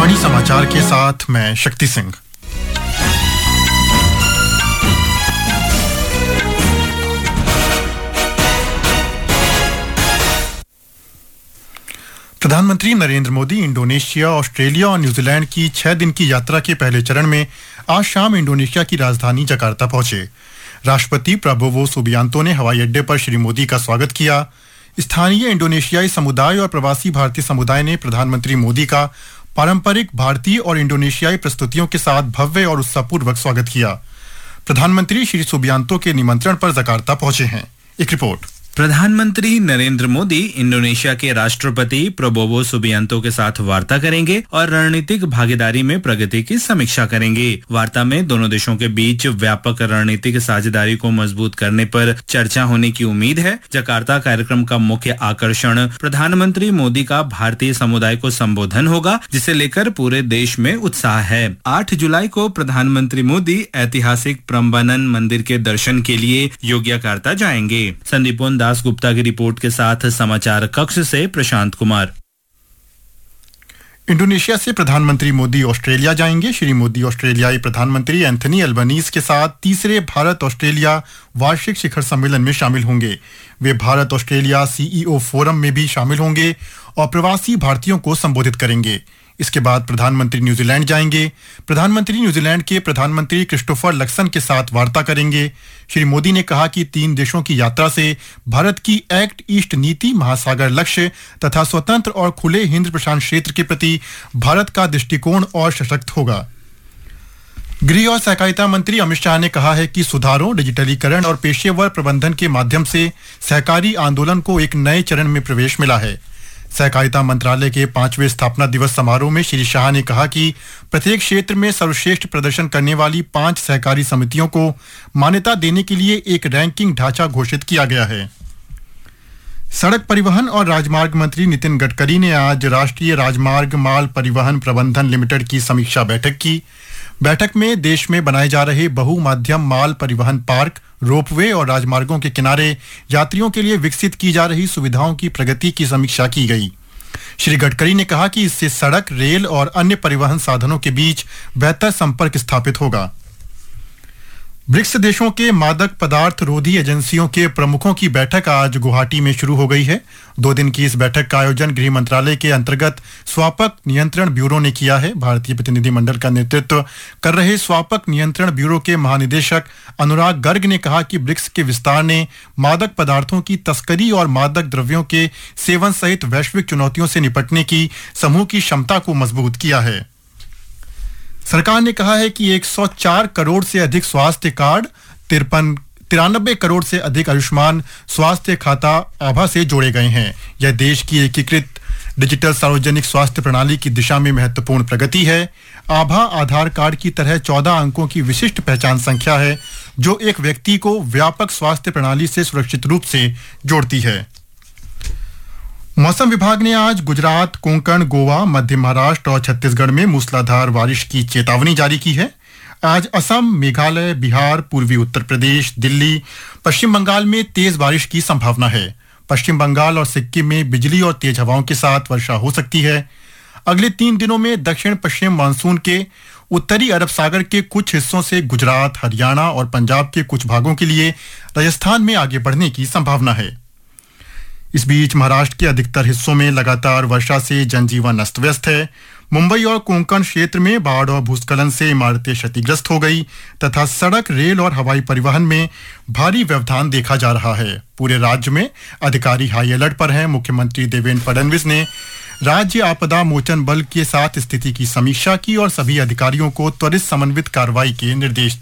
आकाशवाणी समाचार के साथ मैं शक्ति सिंह। प्रधानमंत्री नरेंद्र मोदी इंडोनेशिया, ऑस्ट्रेलिया और न्यूजीलैंड की 6 दिन की यात्रा के पहले चरण में आज शाम इंडोनेशिया की राजधानी जकार्ता पहुंचे। राष्ट्रपति प्रबोवो सुबियांतो ने हवाई अड्डे पर श्री मोदी का स्वागत किया। स्थानीय इंडोनेशियाई समुदाय और प्रवासी भारतीय समुदाय ने प्रधानमंत्री मोदी का पारंपरिक भारतीय और इंडोनेशियाई प्रस्तुतियों के साथ भव्य और उत्साहपूर्वक स्वागत किया। प्रधानमंत्री श्री सुबियांतो के निमंत्रण पर जकार्ता पहुंचे हैं। एक रिपोर्ट। प्रधानमंत्री नरेंद्र मोदी इंडोनेशिया के राष्ट्रपति प्रबोवो सुबियांतो के साथ वार्ता करेंगे और रणनीतिक भागीदारी में प्रगति की समीक्षा करेंगे। वार्ता में दोनों देशों के बीच व्यापक रणनीतिक साझेदारी को मजबूत करने पर चर्चा होने की उम्मीद है। जकार्ता कार्यक्रम का मुख्य आकर्षण प्रधानमंत्री मोदी का भारतीय समुदाय को संबोधन होगा, जिसे लेकर पूरे देश में उत्साह है। 8 जुलाई को प्रधानमंत्री मोदी ऐतिहासिक प्रम्बानन मंदिर के दर्शन के लिए योग्यकार्ता जाएंगे। संदीपोन दास गुप्ता की रिपोर्ट के साथ समाचार कक्ष से प्रशांत कुमार। इंडोनेशिया से प्रधानमंत्री मोदी ऑस्ट्रेलिया जाएंगे। श्री मोदी ऑस्ट्रेलियाई प्रधानमंत्री एंथनी अल्बनीज के साथ तीसरे भारत ऑस्ट्रेलिया वार्षिक शिखर सम्मेलन में शामिल होंगे। वे भारत ऑस्ट्रेलिया सीईओ फोरम में भी शामिल होंगे और प्रवासी भारतीयों को संबोधित करेंगे। इसके बाद प्रधानमंत्री न्यूजीलैंड जाएंगे। प्रधानमंत्री न्यूजीलैंड के प्रधानमंत्री क्रिस्टोफर लक्सन के साथ वार्ता करेंगे। श्री मोदी ने कहा कि 3 देशों की यात्रा से भारत की एक्ट ईस्ट नीति, महासागर लक्ष्य तथा स्वतंत्र और खुले हिंद प्रशांत क्षेत्र के प्रति भारत का दृष्टिकोण और सशक्त होगा। गृह और सहकारिता मंत्री अमित शाह ने कहा है कि सुधारों, डिजिटलीकरण और पेशेवर प्रबंधन के माध्यम से सहकारी आंदोलन को एक नए चरण में प्रवेश मिला है। सहकारिता मंत्रालय के 5वें स्थापना दिवस समारोह में श्री शाह ने कहा कि प्रत्येक क्षेत्र में सर्वश्रेष्ठ प्रदर्शन करने वाली 5 सहकारी समितियों को मान्यता देने के लिए एक रैंकिंग ढांचा घोषित किया गया है। सड़क परिवहन और राजमार्ग मंत्री नितिन गडकरी ने आज राष्ट्रीय राजमार्ग माल परिवहन प्रबंधन लिमिटेड की समीक्षा बैठक की। बैठक में देश में बनाए जा रहे बहुमाध्यम माल परिवहन पार्क, रोपवे और राजमार्गों के किनारे यात्रियों के लिए विकसित की जा रही सुविधाओं की प्रगति की समीक्षा की गई। श्री गडकरी ने कहा कि इससे सड़क, रेल और अन्य परिवहन साधनों के बीच बेहतर संपर्क स्थापित होगा। ब्रिक्स देशों के मादक पदार्थ रोधी एजेंसियों के प्रमुखों की बैठक आज गुवाहाटी में शुरू हो गई है। 2 दिन की इस बैठक का आयोजन गृह मंत्रालय के अंतर्गत स्वापक नियंत्रण ब्यूरो ने किया है। भारतीय प्रतिनिधिमंडल का नेतृत्व कर रहे स्वापक नियंत्रण ब्यूरो के महानिदेशक अनुराग गर्ग ने कहा कि ब्रिक्स के विस्तार ने मादक पदार्थों की तस्करी और मादक द्रव्यों के सेवन सहित वैश्विक चुनौतियों से निपटने की समूह की क्षमता को मजबूत किया है। सरकार ने कहा है कि 104 करोड़ से अधिक स्वास्थ्य कार्ड, 93 करोड़ से अधिक आयुष्मान स्वास्थ्य खाता आभा से जोड़े गए हैं। यह देश की एकीकृत डिजिटल सार्वजनिक स्वास्थ्य प्रणाली की दिशा में महत्वपूर्ण प्रगति है। आभा आधार कार्ड की तरह 14 अंकों की विशिष्ट पहचान संख्या है, जो एक व्यक्ति को व्यापक स्वास्थ्य प्रणाली से सुरक्षित रूप से जोड़ती है। मौसम विभाग ने आज गुजरात, कोंकण, गोवा, मध्य महाराष्ट्र और छत्तीसगढ़ में मूसलाधार बारिश की चेतावनी जारी की है। आज असम, मेघालय, बिहार, पूर्वी उत्तर प्रदेश, दिल्ली, पश्चिम बंगाल में तेज बारिश की संभावना है। पश्चिम बंगाल और सिक्किम में बिजली और तेज हवाओं के साथ वर्षा हो सकती है। अगले 3 दिनों में दक्षिण पश्चिम मानसून के उत्तरी अरब सागर के कुछ हिस्सों से गुजरात, हरियाणा और पंजाब के कुछ भागों के लिए राजस्थान में आगे बढ़ने की संभावना है। इस बीच महाराष्ट्र के अधिकतर हिस्सों में लगातार वर्षा से जनजीवन अस्त व्यस्त है। मुंबई और कोंकण क्षेत्र में बाढ़ और भूस्खलन से इमारतें क्षतिग्रस्त हो गई तथा सड़क, रेल और हवाई परिवहन में भारी व्यवधान देखा जा रहा है। पूरे राज्य में अधिकारी हाई अलर्ट पर हैं। मुख्यमंत्री देवेंद्र फडणवीस ने राज्य आपदा मोचन बल के साथ स्थिति की समीक्षा की और सभी अधिकारियों को त्वरित समन्वित कार्रवाई के निर्देश